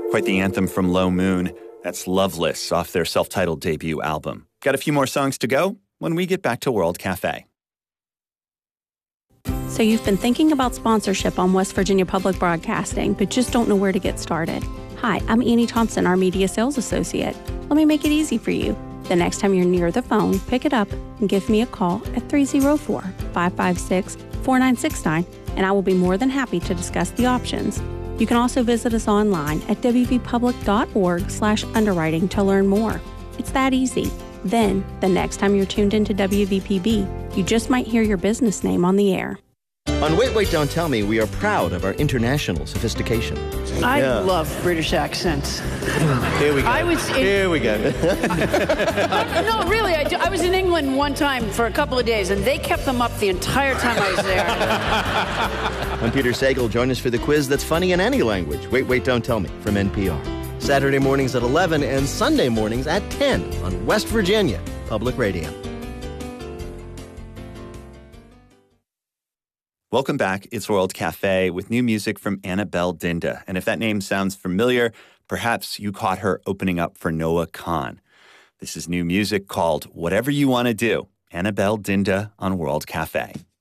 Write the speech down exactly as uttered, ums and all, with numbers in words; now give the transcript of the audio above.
Quite the anthem from Low Moon. That's Loveless off their self-titled debut album. Got a few more songs to go when we get back to World Cafe. So you've been thinking about sponsorship on West Virginia Public Broadcasting, but just don't know where to get started. Hi, I'm Annie Thompson, our Media Sales Associate. Let me make it easy for you. The next time you're near the phone, pick it up and give me a call at three oh four, five five six, four nine six nine, and I will be more than happy to discuss the options. You can also visit us online at w v public dot org slash underwriting to learn more. It's that easy. Then, the next time you're tuned into W V P B, you just might hear your business name on the air. On Wait, Wait, Don't Tell Me, we are proud of our international sophistication. I Yeah. love British accents. Here we go. I was in- Here we go. No, really, I, do- I was in England one time for a couple of days, and they kept them up the entire time I was there. I'm Peter Sagal. Join us for the quiz that's funny in any language. Wait, Wait, Don't Tell Me from N P R. Saturday mornings at eleven and Sunday mornings at ten on West Virginia Public Radio. Welcome back. It's World Cafe with new music from Annabelle Dinda. And if that name sounds familiar, perhaps you caught her opening up for Noah Kahan. This is new music called Whatever You Want to Do. Annabelle Dinda on World Cafe.